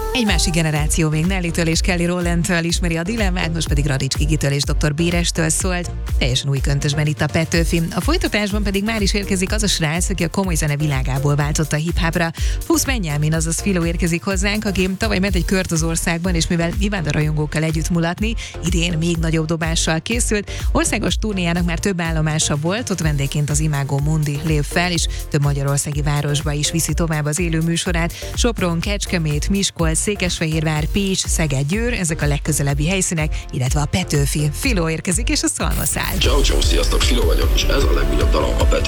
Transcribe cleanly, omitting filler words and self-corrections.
Egy másik generáció még Nellytől és Kelly Rowlandtől ismeri a dilemmát, most pedig Radics Kikitől és Dr. Bérestől szólt. Teljesen új köntösben itt a Petőfi. A folytatásban pedig már is érkezik az a srác, aki a komoly zene világából váltott a hip-hopra. Fusz Benjamin, azaz Filó érkezik hozzánk, aki tavaly ment egy kört az országban, és mivel imádta rajongókkal együtt mulatni, idén még nagyobb dobással készült. Országos turnéjának már több állomása volt, ott vendégként az Imago Mundi lép fel, és több magyarországi városba is viszi tovább az élő műsorát. Sopron, Kecskemét, Miskolc, Székesfehérvár, Pécs, Szeged, Győr, ezek a legközelebbi helyszínek, illetve a Petőfi. Filó érkezik, és a szalma száll. Ciao, sziasztok, Filó vagyok, és ez a legújabb dalom a Petőfi.